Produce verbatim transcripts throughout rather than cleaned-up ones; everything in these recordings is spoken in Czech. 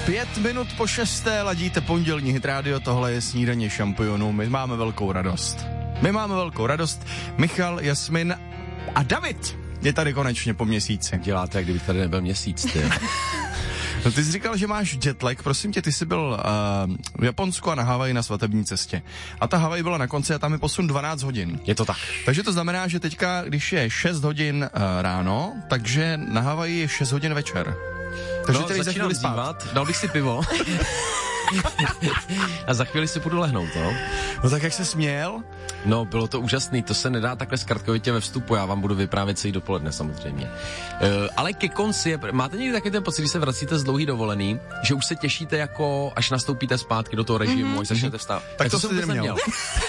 Pět minut po šesté ladíte pondělní Hit Radio, tohle je snídaně šampionů, my máme velkou radost. My máme velkou radost, Michal, Jasmin a David je tady konečně po měsíci. Děláte, jak kdybych tady nebyl měsíc, ty. No ty jsi říkal, že máš jetlag, prosím tě, ty jsi byl uh, v Japonsku a na Havaji na svatební cestě. A ta Havaj byla na konci a tam je posun dvanáct hodin. Je to tak. Takže to znamená, že teďka, když je šest hodin uh, ráno, takže na Havaji je šest hodin večer. Takže no, tady za chvíli spát. Dívat, dal bych si pivo. A za chvíli si půjdu lehnout, no. No tak jak se směl? No, bylo to úžasný, to se nedá takhle zkratkovitě ve vstupu, já vám budu vyprávět celý dopoledne samozřejmě. Uh, ale ke konci, je, máte někdy taky ten pocit, když se vracíte z dlouhý dovolený, že už se těšíte jako, až nastoupíte zpátky do toho režimu, mm-hmm. až začnete vstávat. Tak, tak to, to jsem neměl. neměl.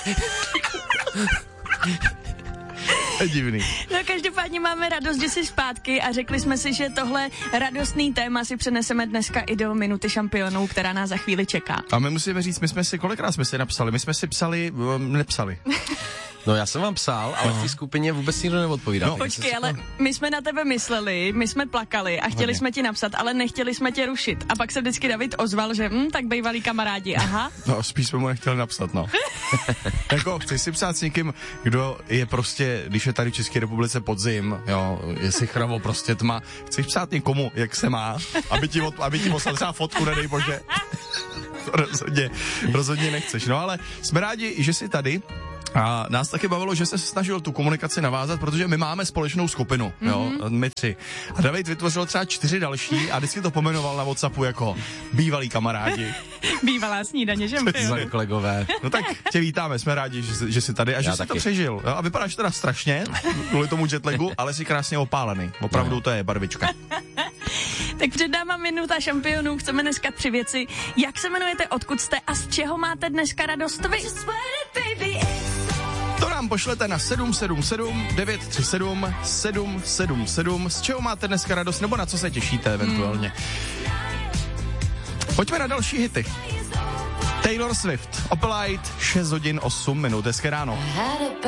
Je divný. No každopádně máme radost, že jsi zpátky a řekli jsme si, že tohle radostný téma si přeneseme dneska i do minuty šampionů, která nás za chvíli čeká. A my musíme říct, my jsme si, kolikrát jsme si napsali, my jsme si psali, nepsali. No já jsem vám psal, ale v té skupině vůbec nikdo neodpovídal. No, počkej, ale my jsme na tebe mysleli, my jsme plakali a chtěli Hodně. jsme ti napsat, ale nechtěli jsme tě rušit. A pak se vždycky David ozval, že hm, tak bývalí kamarádi, aha. No spíš jsme mu nechtěli napsat, no. Jako chci si psát s někým, kdo je prostě, když je tady v České republice podzim, jo, je si chravo prostě tma, chceš psát někomu, jak se má, aby ti, od, aby ti poslal třeba fotku, nedej bože. rozhodně, rozhodně nechceš. No ale jsme rádi, že jsi tady. A nás taky bavilo, že se snažil tu komunikaci navázat, protože my máme společnou skupinu, mm-hmm. jo, my tři. A David vytvořil třeba čtyři další a vždycky to pomenoval na WhatsAppu jako bývalí kamarádi. Bývalá snídaně, šampion. kolegové. No tak tě vítáme, jsme rádi, že, že jsi tady a Já že jsi taky. to přežil. Jo? A vypadáš teda strašně, kvůli tomu jetlagu, ale jsi krásně opálený. Opravdu no. to je barvička. Tak před náma minuta šampionů, chceme dneska tři věci. Jak se jmenujete, odkud jste a z čeho máte dneska radost vy? To nám pošlete na sedm sedm sedm devět tři sedm sedm sedm sedm. Z čeho máte dneska radost, nebo na co se těšíte eventuálně. Hmm. Pojďme na další hity. Taylor Swift, Opelite, šest hodin osm minut, hezké ráno.